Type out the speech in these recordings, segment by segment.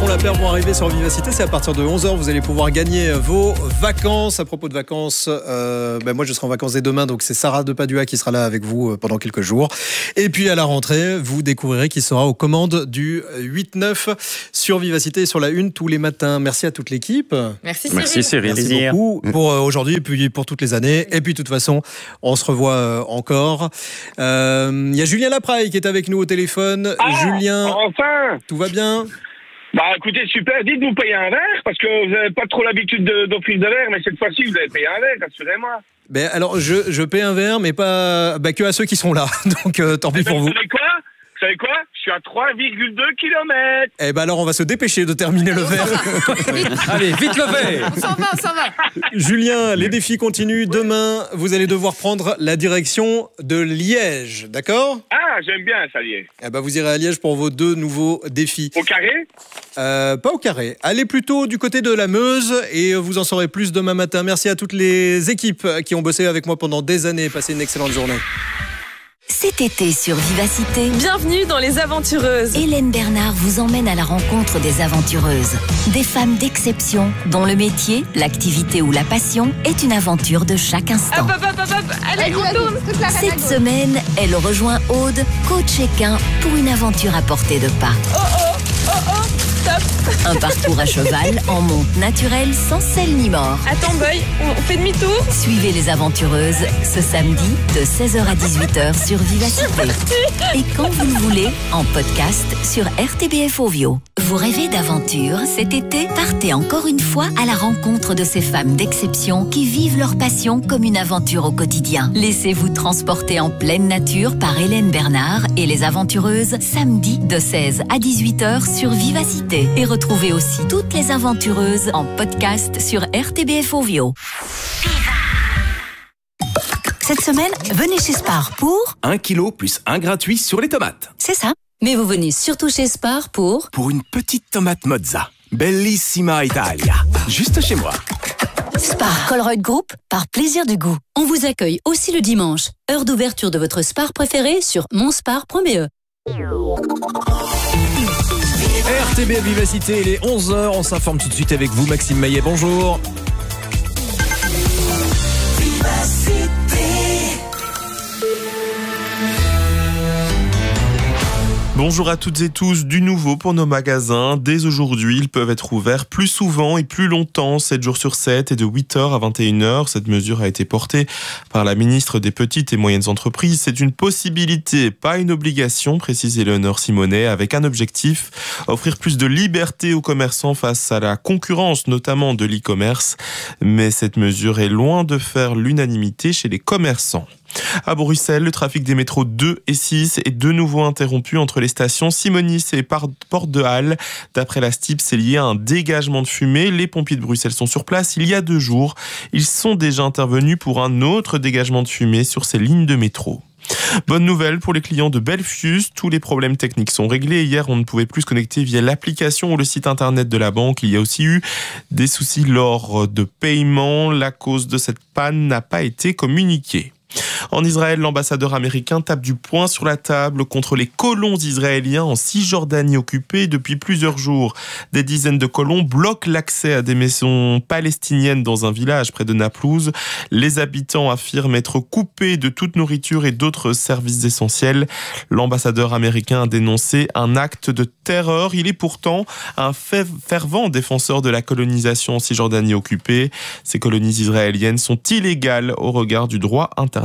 font la paire vont arriver sur Vivacité. C'est à partir de 11h, vous allez pouvoir gagner vos vacances. À propos de vacances, moi je serai en vacances dès demain, donc c'est Sarah de Padua qui sera là avec vous pendant quelques jours. Et puis à la rentrée, vous découvrirez qui sera aux commandes du 8-9 sur Vivacité et sur la Une tous les matins. Merci à toute l'équipe. Merci Cyril. Merci beaucoup pour aujourd'hui et puis pour toutes les années. Et puis de toute façon, on se revoit encore. Il y a Julien Lapraille qui est avec nous au téléphone. Julien, enfin, tout va bien? Bah écoutez, super, dites vous payer un verre, parce que vous n'avez pas trop l'habitude d'offrir de verre, mais cette fois-ci vous avez payé un verre, rassurez-moi. Ben alors je paie un verre, mais pas que à ceux qui sont là, donc tant pis pour vous. Vous savez quoi? Je suis à 3,2 km. Eh ben alors on va se dépêcher de terminer le verre. Allez, vite le verre. On s'en va. Julien, les défis continuent. Demain, vous allez devoir prendre la direction de Liège, d'accord? Ah, j'aime bien ça, Liège. Eh ben vous irez à Liège pour vos 2 nouveaux défis. Au carré? Pas au carré. Allez plutôt du côté de la Meuse et vous en saurez plus demain matin. Merci à toutes les équipes qui ont bossé avec moi pendant des années. Passez une excellente journée. Cet été sur Vivacité, Bienvenue dans Les Aventureuses. Hélène Bernard vous emmène à la rencontre des aventureuses. Des femmes d'exception dont le métier, l'activité ou la passion est une aventure de chaque instant. Allez, on tourne. Cette semaine, elle rejoint Aude, coach équin, pour une aventure à portée de pas. Stop. Un parcours à cheval en monte naturelle sans selle ni mort. Attends, Boy, on fait demi-tour. Suivez les aventureuses ce samedi de 16h à 18h sur Vivacité. Et quand vous le voulez, en podcast sur RTBF Ovio. Vous rêvez d'aventure cet été? Partez encore une fois à la rencontre de ces femmes d'exception qui vivent leur passion comme une aventure au quotidien. Laissez-vous transporter en pleine nature par Hélène Bernard et les aventureuses samedi de 16 à 18h sur Vivacité. Et retrouvez aussi toutes les aventureuses en podcast sur RTBF Ovio. Cette semaine, venez chez Spar pour 1 kilo plus 1 gratuit sur les tomates. C'est ça. Mais vous venez surtout chez Spar pour Une petite tomate mozza. Bellissima Italia. Juste chez moi. Spar Colruyt Group, par plaisir du goût. On vous accueille aussi le dimanche. Heure d'ouverture de votre Spar préféré sur monspar.be. RTB Vivacité, il est 11h. On s'informe tout de suite avec vous, Maxime Maillet. Bonjour. Bonjour à toutes et tous, du nouveau pour nos magasins. Dès aujourd'hui, ils peuvent être ouverts plus souvent et plus longtemps, 7 jours sur 7 et de 8h à 21h. Cette mesure a été portée par la ministre des Petites et Moyennes Entreprises. C'est une possibilité, pas une obligation, précise Éléonore Simonet, avec un objectif, offrir plus de liberté aux commerçants face à la concurrence, notamment de l'e-commerce. Mais cette mesure est loin de faire l'unanimité chez les commerçants. À Bruxelles, le trafic des métros 2 et 6 est de nouveau interrompu entre les stations Simonis et Porte de Halle. D'après la STIP, c'est lié à un dégagement de fumée. Les pompiers de Bruxelles sont sur place il y a 2 jours. Ils sont déjà intervenus pour un autre dégagement de fumée sur ces lignes de métro. Bonne nouvelle pour les clients de Belfius, tous les problèmes techniques sont réglés. Hier, on ne pouvait plus se connecter via l'application ou le site internet de la banque. Il y a aussi eu des soucis lors de paiement. La cause de cette panne n'a pas été communiquée. En Israël, l'ambassadeur américain tape du poing sur la table contre les colons israéliens en Cisjordanie occupée depuis plusieurs jours. Des dizaines de colons bloquent l'accès à des maisons palestiniennes dans un village près de Naplouse. Les habitants affirment être coupés de toute nourriture et d'autres services essentiels. L'ambassadeur américain a dénoncé un acte de terreur. Il est pourtant un fervent défenseur de la colonisation en Cisjordanie occupée. Ces colonies israéliennes sont illégales au regard du droit international.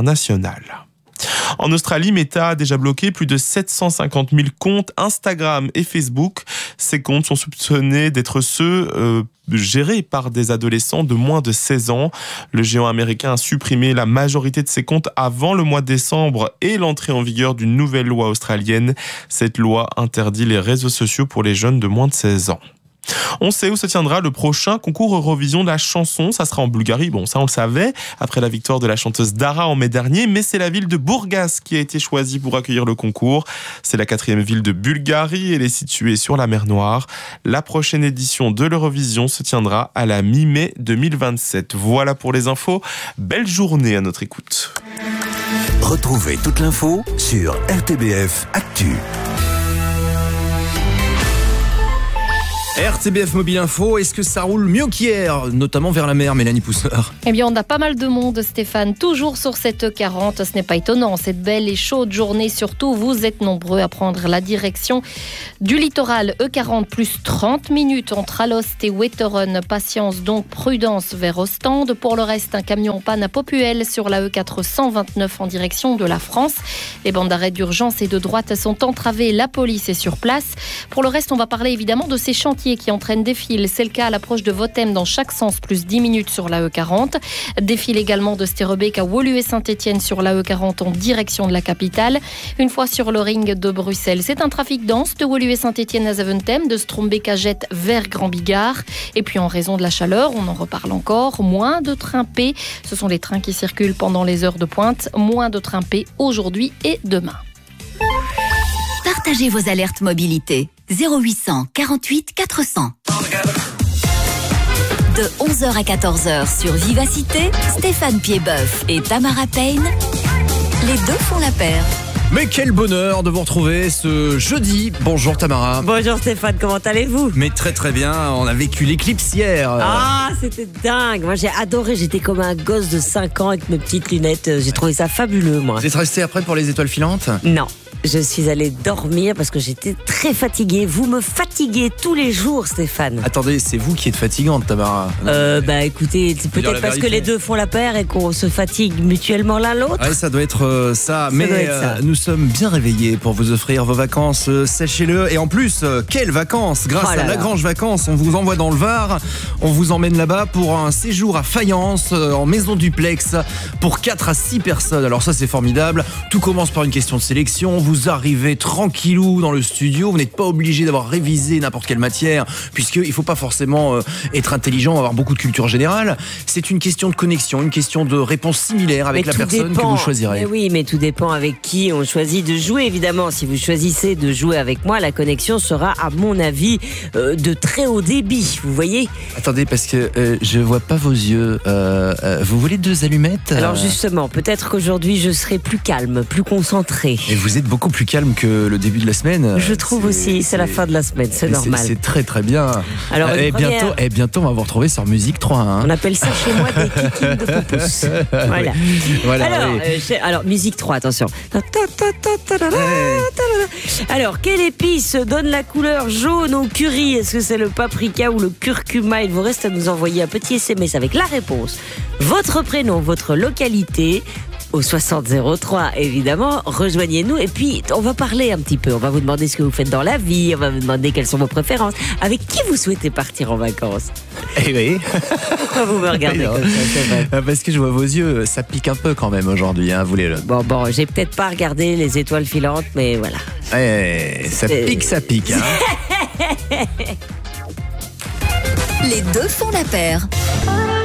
En Australie, Meta a déjà bloqué plus de 750 000 comptes Instagram et Facebook. Ces comptes sont soupçonnés d'être ceux gérés par des adolescents de moins de 16 ans. Le géant américain a supprimé la majorité de ses comptes avant le mois de décembre et l'entrée en vigueur d'une nouvelle loi australienne. Cette loi interdit les réseaux sociaux pour les jeunes de moins de 16 ans. On sait où se tiendra le prochain concours Eurovision de la chanson. Ça sera en Bulgarie. Bon, ça on le savait, après la victoire de la chanteuse Dara en mai dernier. Mais c'est la ville de Burgas qui a été choisie pour accueillir le concours. C'est la 4e ville de Bulgarie. Elle est située sur la mer Noire. La prochaine édition de l'Eurovision se tiendra à la mi-mai 2027. Voilà pour les infos. Belle journée à notre écoute. Retrouvez toute l'info sur RTBF Actu. RTBF Mobile Info, est-ce que ça roule mieux qu'hier, notamment vers la mer, Mélanie Pousseur? Eh bien, on a pas mal de monde, Stéphane, toujours sur cette E40. Ce n'est pas étonnant, cette belle et chaude journée, surtout, vous êtes nombreux à prendre la direction du littoral. E40 plus 30 minutes entre Alost et Wetteren. Patience donc, prudence vers Ostende. Pour le reste, un camion en panne à Popuel sur la E4 129 en direction de la France. Les bandes d'arrêt d'urgence et de droite sont entravées, la police est sur place. Pour le reste, on va parler évidemment de ces chantiers qui entraînent des files. C'est le cas à l'approche de Votem dans chaque sens, plus 10 minutes sur la E40. Des files également de Sterrebeek à Woluwe Saint-Etienne sur la E40 en direction de la capitale. Une fois sur le ring de Bruxelles, c'est un trafic dense de Woluwe Saint-Etienne à Zaventem, de Strombeek à Jette vers Grand Bigard. Et puis en raison de la chaleur, on en reparle encore, moins de trains P. Ce sont les trains qui circulent pendant les heures de pointe. Moins de trains P aujourd'hui et demain. Partagez vos alertes mobilité. 0800 48 400. De 11h à 14h sur Vivacité, Stéphane Piedboeuf et Tamara Payne, les deux font la paire. Mais quel bonheur de vous retrouver ce jeudi. Bonjour Tamara. Bonjour Stéphane, comment allez-vous? Mais très très bien, on a vécu l'éclipse hier. Ah, c'était dingue. Moi j'ai adoré, j'étais comme un gosse de 5 ans avec mes petites lunettes. J'ai trouvé ça fabuleux, moi. Vous êtes resté après pour les étoiles filantes? Non. Je suis allée dormir parce que j'étais très fatiguée. Vous me fatiguez tous les jours, Stéphane. Attendez, c'est vous qui êtes fatigante, Tamara. Écoutez, c'est peut-être parce que les deux font la paire et qu'on se fatigue mutuellement l'un l'autre. Ouais, ça doit être ça. Mais nous sommes bien réveillés pour vous offrir vos vacances, sachez-le. Et en plus, quelles vacances! Grâce à Lagrange Vacances, on vous envoie dans le Var. On vous emmène là-bas pour un séjour à Fayence, en maison duplex, pour 4 à 6 personnes. Alors ça, c'est formidable. Tout commence par une question de sélection. Vous arrivez tranquillou dans le studio, vous n'êtes pas obligé d'avoir révisé n'importe quelle matière, puisqu'il ne faut pas forcément être intelligent, avoir beaucoup de culture générale. C'est une question de connexion, une question de réponse similaire avec la personne que vous choisirez. Mais oui, mais tout dépend avec qui on choisit de jouer, évidemment. Si vous choisissez de jouer avec moi, la connexion sera, à mon avis, de très haut débit, vous voyez? Attendez, parce que je vois pas vos yeux. Vous voulez 2 allumettes? Alors justement, peut-être qu'aujourd'hui je serai plus calme, plus concentré. Et vous êtes beaucoup plus calme que le début de la semaine. Je trouve aussi, c'est la fin de la semaine, c'est normal. C'est très très bien. Alors, bientôt on va vous retrouver sur Musique 3. Hein. On appelle ça chez moi des kikines de pompous. Voilà. Alors, Musique 3, attention. Alors, quelle épice donne la couleur jaune au curry? Est-ce que c'est le paprika ou le curcuma? Il vous reste à nous envoyer un petit SMS avec la réponse, votre prénom, votre localité, au 6003, évidemment. Rejoignez-nous et puis on va parler un petit peu. On va vous demander ce que vous faites dans la vie, on va vous demander quelles sont vos préférences, avec qui vous souhaitez partir en vacances. Eh oui. Pourquoi vous me regardez comme ça, c'est vrai? Parce que je vois vos yeux, ça pique un peu quand même aujourd'hui, hein, voulez-le. Bon, j'ai peut-être pas regardé les étoiles filantes, mais voilà. Ça pique, hein. Les deux font la paire.